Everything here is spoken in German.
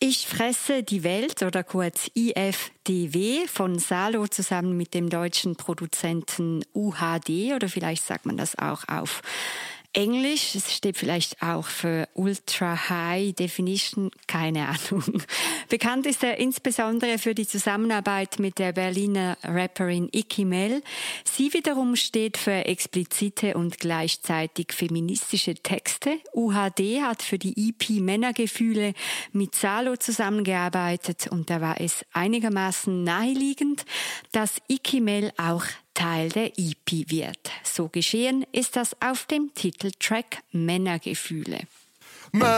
Ich fresse die Welt oder kurz IFDW von Salo zusammen mit dem deutschen Produzenten UHD oder vielleicht sagt man das auch auf Englisch. Es steht vielleicht auch für Ultra High Definition, keine Ahnung. Bekannt ist er insbesondere für die Zusammenarbeit mit der Berliner Rapperin Icky Mel. Sie wiederum steht für explizite und gleichzeitig feministische Texte. UHD hat für die EP Männergefühle mit Salo zusammengearbeitet und da war es einigermaßen naheliegend, dass Icky Mel auch Teil der EP wird. So geschehen ist das auf dem Titeltrack Männergefühle.